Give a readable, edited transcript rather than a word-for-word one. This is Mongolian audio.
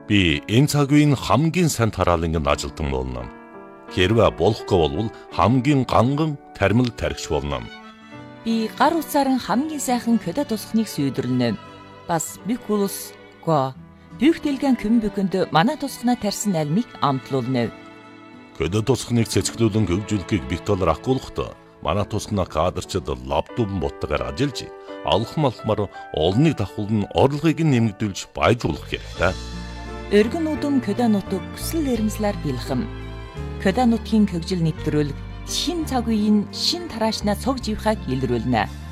Би энэ цаг үеийн хамгийн сайн тараалангийн ажилтан болно. Хэрвээ болохгүй бол хамгийн ганган тармил тархич болно. Би гар утсаар хамгийн сайхан көдө тусахныг сүйдэрлэнэ. Бас бикулус го бүгдэлгэн көмбөкөнд манай тусахнаа тарьсан альмыг амтлуулна. Көдө тусахныг цэцгэлүүлэн хөгжүүлэхийг битэлэр ахгуулахдаа манай тусахнаа кадрчид лаптоп ботгоор ажиллаж алхмалхмаар олныг давхулн орлогыг нэмэгдүүлж баяжуулах хэрэгтэй. Өргөн удам көдө нутаг хүсэл эрмслэр бэлхэм. Көдө нутгийн хөгжил нэвтрүүлэг шин цаг үеийн шин тараашнаа цог живхаг илрүүлнэ.